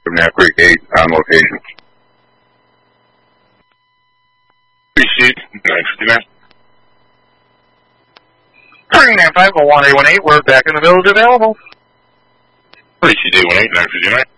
Knapp Creek 8 on location. Appreciate 959. 395-1818, we're back in the village available. Appreciate 18, 959.